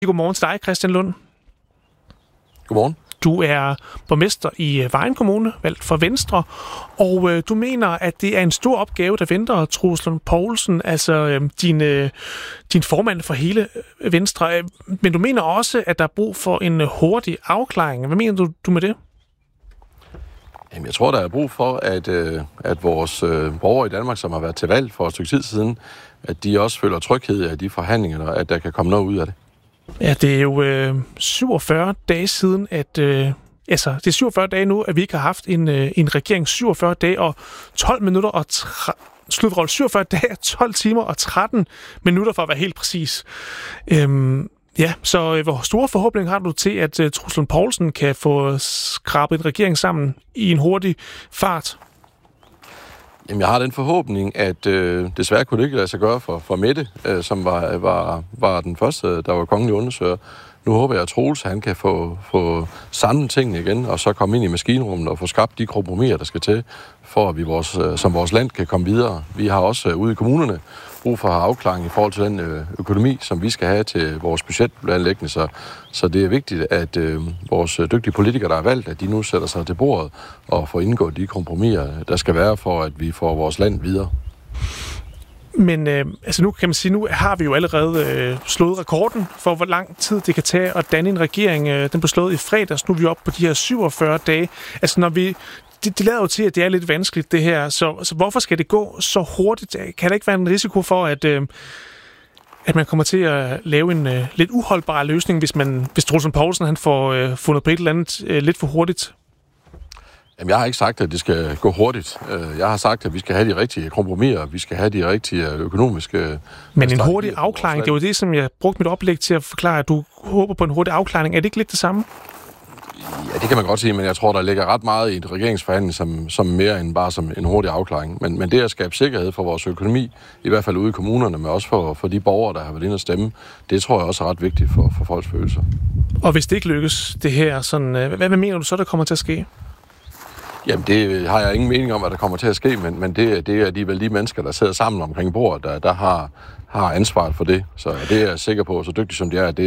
Godmorgen til dig, Christian Lund. Godmorgen. Du er borgmester i Vejen Kommune, valgt for Venstre, og du mener, at det er en stor opgave, der venter Troels Lund Poulsen, altså din formand for hele Venstre. Men du mener også, at der er brug for en hurtig afklaring. Hvad mener du med det? Jamen, jeg tror, der er brug for, at vores borgere i Danmark, som har været til valg for et stykke tid siden, at de også føler tryghed af de forhandlinger, og at der kan komme noget ud af det. Ja, det er jo 47 dage siden, det er 47 dage nu, at vi ikke har haft en regering. 47 dage og 12 minutter og 47 dage, 12 timer og 13 minutter for at være helt præcis. Så hvor store forhåbninger har du til, at Troels Lund Poulsen kan få skrabet en regering sammen i en hurtig fart? Jamen, jeg har den forhåbning, at desværre kunne det ikke lade sig gøre for Mette, som var den første, der var kongelig undersøger. Nu håber jeg, at Troels han kan få samlet tingene igen, og så komme ind i maskinrummet og få skabt de kompromiser, der skal til, for at vi som vores land kan komme videre. Vi har også ude i kommunerne brug for at have afklaring i forhold til den økonomi, som vi skal have til vores budgetplanlægning. Så det er vigtigt, at vores dygtige politikere, der er valgt, at de nu sætter sig til bordet og får indgået de kompromiser, der skal være for, at vi får vores land videre. Men nu kan man sige, nu har vi jo allerede slået rekorden for, hvor lang tid det kan tage at danne en regering. Den blev slået i fredags, nu er vi oppe på de her 47 dage. Altså når det lader jo til, at det er lidt vanskeligt det her, så hvorfor skal det gå så hurtigt? Kan der ikke være en risiko for, at man kommer til at lave en lidt uholdbar løsning, hvis Troels Lund Poulsen han får fundet på et eller andet lidt for hurtigt? Jamen, jeg har ikke sagt, at det skal gå hurtigt. Jeg har sagt, at vi skal have de rigtige kompromiser, vi skal have de rigtige økonomiske... Men en hurtig afklaring, det var det, som jeg brugte mit oplæg til at forklare, at du håber på en hurtig afklaring. Er det ikke lidt det samme? Ja, det kan man godt sige, men jeg tror, der ligger ret meget i et regeringsforhandling, som mere end bare som en hurtig afklaring. Men det at skabe sikkerhed for vores økonomi, i hvert fald ude i kommunerne, men også for de borgere, der har været inde og stemme, det tror jeg også er ret vigtigt for folks følelser. Og hvis det ikke lykkes, det her, sådan, hvad mener du så, der kommer til at ske? Jamen, det har jeg ingen mening om, hvad der kommer til at ske, men det er alligevel de mennesker, der sidder sammen omkring bordet, der har ansvaret for det. Så det er jeg sikker på, så dygtigt som de er,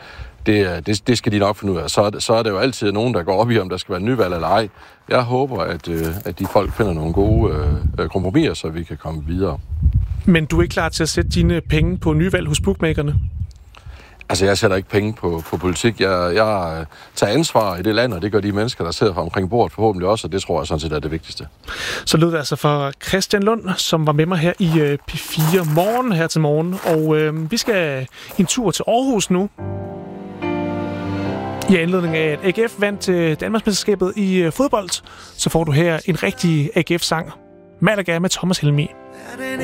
det skal de nok finde ud af. Så er der jo altid nogen, der går op i, om der skal være nyvalg eller ej. Jeg håber, at de folk finder nogle gode kompromiser, så vi kan komme videre. Men du er ikke klar til at sætte dine penge på nyvalg hos bookmakerne? Altså, jeg sætter ikke penge på politik. Jeg tager ansvar i det land, og det gør de mennesker, der sidder omkring bordet forhåbentlig også, og det tror jeg sådan set er det vigtigste. Så lød det altså fra Christian Lund, som var med mig her i P4 Morgen her til morgen. Og vi skal en tur til Aarhus nu. I anledning af, at AGF vandt Danmarksmesterskabet i fodbold, så får du her en rigtig AGF-sang. Malaga med Thomas Helmig.